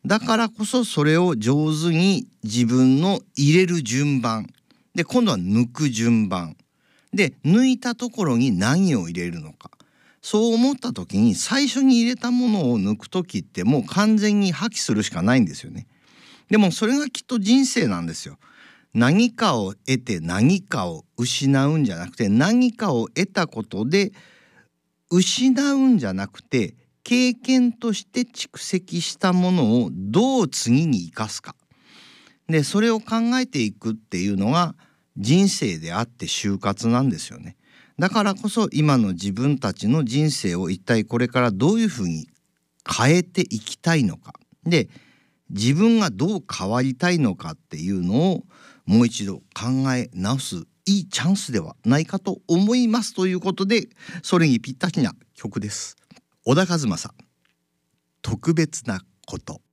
だからこそそれを上手に自分の入れる順番で、今度は抜く順番で、抜いたところに何を入れるのか、そう思った時に最初に入れたものを抜く時ってもう完全に破棄するしかないんですよね。でもそれがきっと人生なんですよ。何かを得て何かを失うんじゃなくて、何かを得たことで失うんじゃなくて、経験として蓄積したものをどう次に生かすかで、それを考えていくっていうのが人生であって就活なんですよね。だからこそ今の自分たちの人生を一体これからどういうふうに変えていきたいのかで、自分がどう変わりたいのかっていうのをもう一度考え直すいいチャンスではないかと思いますということで、それにぴったりな曲です。小田和正、特別なこと。